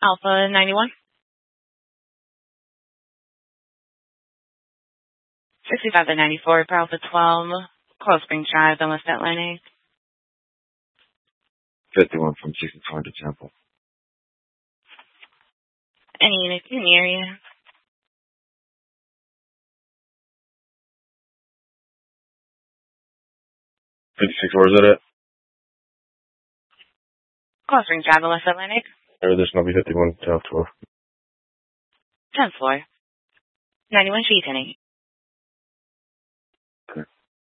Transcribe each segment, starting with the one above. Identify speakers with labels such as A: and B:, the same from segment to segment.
A: Alpha 91. 65 to 94 for Alpha 12. Coral Springs Drive, almost Atlantic.
B: 51 from 64 to Temple.
A: Any units in the area?
B: Where is it at?
A: Coral Springs Drive, West Atlantic.
B: This will be 51 to 12.
A: 10th floor. 91 Sheet 10.
B: Okay.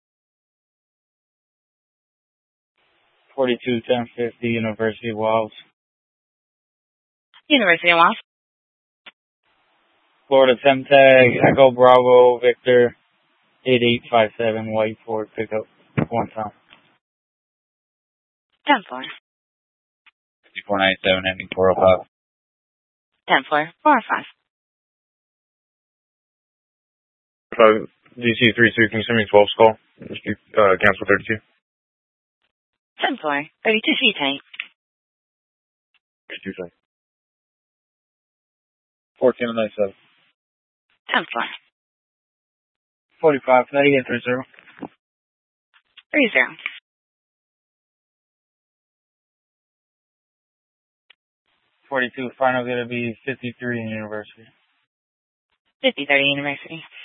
C: 42 1050 University Walls.
A: University of Walls.
C: Florida Temtag, Echo Bravo Victor 8857 White Ford pickup 1 time.
A: 10th floor.
C: 5497 ending 405.
A: 10th floor. 405.
B: DC 32, can you send me 12's call? Cancel 32.
A: 10th floor. 32 Sheet 10.
B: 32.
C: 1497.
A: 10th floor.
C: 45 3830.
A: 30.
C: 42 final gonna be 53 in University.
A: 5030 University.